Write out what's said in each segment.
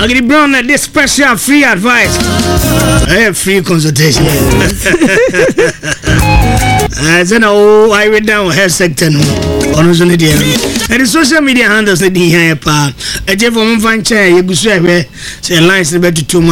Ogidi Brown, this special free advice. Free consultation. Then I went down health sector. On and the social media handles the here pa. A Jeff from Fancha, you go say lines to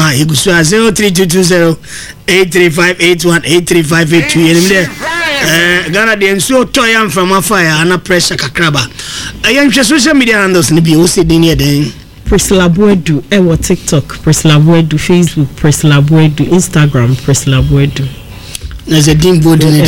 0320 83581 83582. Ghana the so toy from a fire and a pressure kakraba. I am social media handles in the BOC dinner then. Priscilla Boedu, Ewa TikTok, Priscilla Boedu, Facebook, Priscilla Boedu, Instagram, Priscilla Boedu. There's a dim board in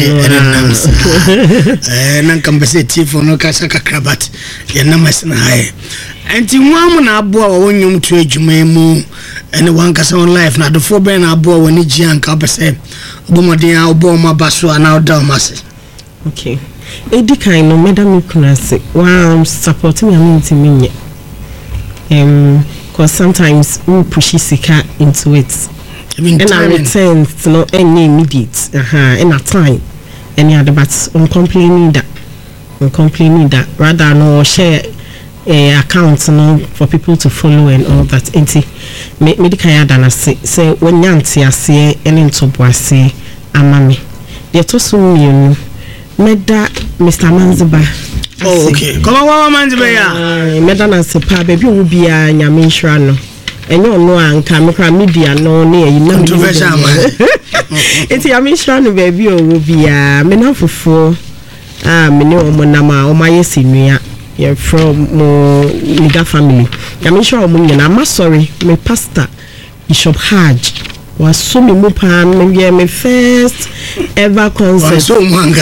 the non-competitive for no Kasaka Krabat, Yanamas high. And to one abo when you to a Jumemo and the one Casson life, not the four Ben abo when it's young Cabase, Bomadia, Obama, Basso, and now Dalmas. Okay. Edika, no Madame Kunase, wow, supporting me. Because sometimes we push Sika into it. And I return to no any immediate, in a time, any other, but I'm complaining that, rather no share account no for people to follow and all that. Enti medical yada say when yanti ase and into boise amami. They to so me meda Mr. Manziba. Oh, okay. Come on, Manziba ya. Meda na se pa baby wo bia nyame nhra no. Enyo no anka mekra media no ne yina controversial man. Enti nyame nhra no baby wo bia me na fofo me ne o monama o maye sinua. You're from Niga family. I'm sure I'm sorry. My pastor, Bishop Hajj, was so me mupan. Maybe my first ever concert. So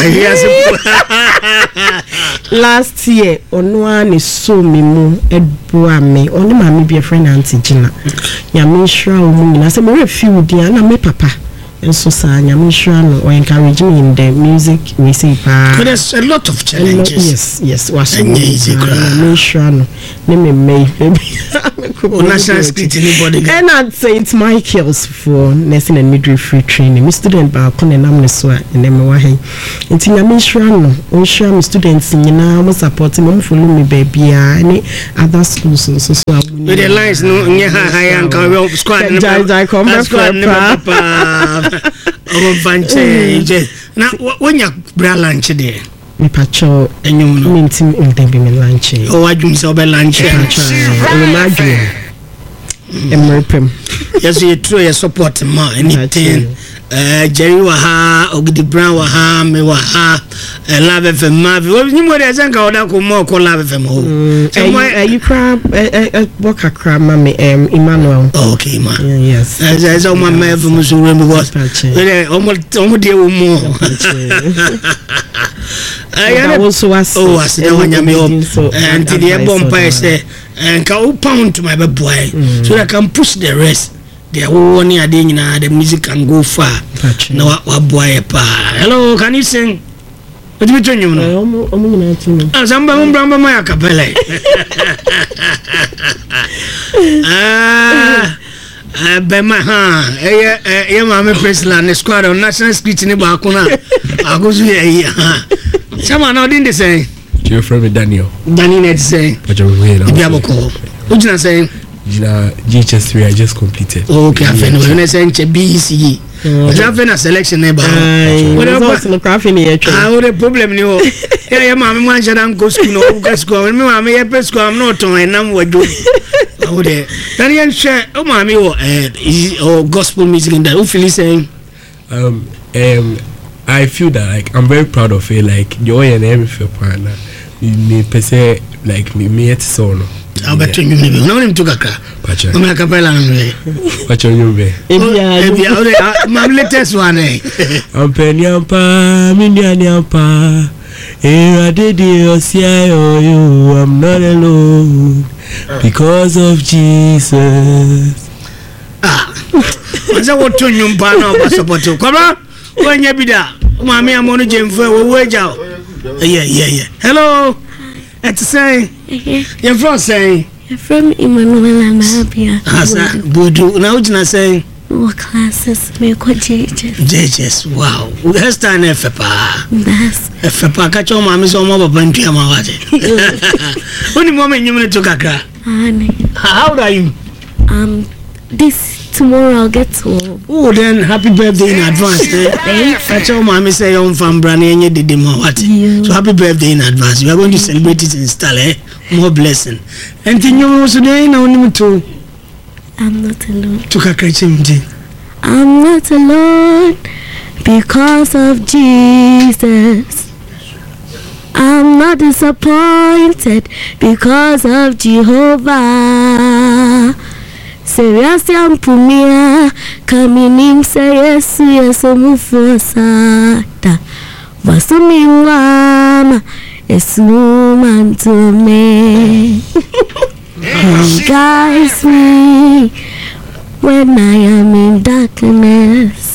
last year, on one is so me mu Edbua me. Only my be a friend Auntie Gina. I'm sure I said me few dear na me papa. And so I'm sure or encourage me in the music we say but there's a lot of challenges. Yes was easy I'm sure no me national street anybody and I'd say it's Michael's for nursing and midwifery training. My student back on and I'm so and then me it's I'm sure no on sure my students nyina support me follow me baby any other schools so with the lines no nya high and squad oh fanche na when you bra lunch there me pacho enyum no mintim ndembe me lunch oh adwum se obe lunch emrepem yes you true your support ma anything Jerry wa ha Ogidi Brown wa ha me wa ha Love FM ma we mo dey say nka oda ko mo ko Love FM ho you crab work crab ma me Emmanuel okay ma yes as o ma me from so we was omo dey wo mo I also was as the one me up and the bomb say nka o pound to my boy so I can push the rest. The one year the music can go far. No, what boy pa. Hello, can you sing? What do you mean? I'm Bramba my capella. By my hand, mamma Priscilla and the squad on National Street in the Bakuna. I go to here. Someone out didn't say. Your friend Daniel. Daniel say. But you're really what you saying? GHS3 I just completed. Okay, I find when I say BC. But I find a selection neighbor. What the problem you? Yeah, mamma, one shall go school. No, go school. Me, mamma, yeah, school. I'm not on and I'm what do. Oh, there. Daniel share. Oh, mammy, or gospel music in that. Who feel saying? I feel that like I'm very proud of it. Like joy and everything, partner. Me per se like me at solo. I bet you no him to kaka. Pacha. I'm a capella nwe. Pacha nyumbe. My latest one Ampeniampa, Minianiampa. I did you, I'm not alone because of Jesus. What's that what you no support to come on? When you be there, Mammy, I'm on a gym for a wage out. Yeah. Hello. It's saying, you're from saying, you're from Emmanuel and Abia. Budu, now you're saying, what classes? Me ko JHS, wow. That's time FPA. That's FPA. Catch your mommy so more than you are. Only moment you want to Kakra. How old are you? This tomorrow I'll get to. Oh, then happy birthday in advance. That's all mommy say your fam brand and you did what. So happy birthday in advance. We are going to celebrate it in style, more blessing. And then you also doing now too. I'm not alone. I'm not alone because of Jesus. I'm not disappointed because of Jehovah. Seriously, I'm Pumia. Coming in, say yes, move for Sata. Wasumi Wama, it's woman to me. Guys, me when I am in darkness.